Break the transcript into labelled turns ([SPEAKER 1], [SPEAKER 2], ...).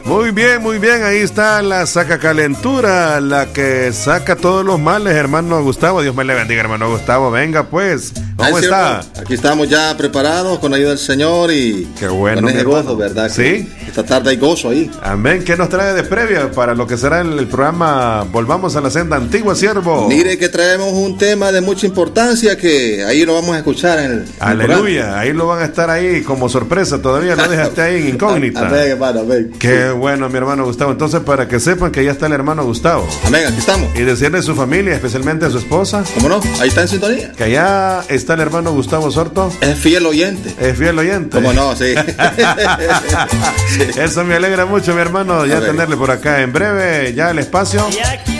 [SPEAKER 1] Muy bien, ahí está la saca calentura, la que saca todos los males, hermano Gustavo. Dios me le bendiga, hermano Gustavo. Venga, pues, ¿cómo está?
[SPEAKER 2] Aquí estamos ya preparados con la ayuda del Señor y
[SPEAKER 1] qué bueno,
[SPEAKER 2] con ese gozo, ¿verdad?
[SPEAKER 1] Sí.
[SPEAKER 2] Esta tarde hay gozo ahí.
[SPEAKER 1] Amén. ¿Qué nos trae de previa para lo que será el programa Volvamos a la Senda Antigua, siervo?
[SPEAKER 2] Mire que traemos un tema de mucha importancia que ahí lo vamos a escuchar en el
[SPEAKER 1] Aleluya, ahí lo van a estar ahí como sorpresa, todavía lo dejaste ahí en incógnita.
[SPEAKER 2] Amén, hermano, amén.
[SPEAKER 1] Qué bueno, mi hermano Gustavo. Entonces, para que sepan que ya está el hermano Gustavo.
[SPEAKER 2] Amén, aquí estamos.
[SPEAKER 1] Y decirle a su familia, especialmente a su esposa.
[SPEAKER 2] ¿Cómo no? Ahí está en sintonía.
[SPEAKER 1] Que allá está el hermano Gustavo Sorto.
[SPEAKER 2] Es fiel oyente.
[SPEAKER 1] Es fiel oyente.
[SPEAKER 2] ¿Cómo no? Sí.
[SPEAKER 1] Eso me alegra mucho, mi hermano, ya tenerle por acá en breve, ya el espacio.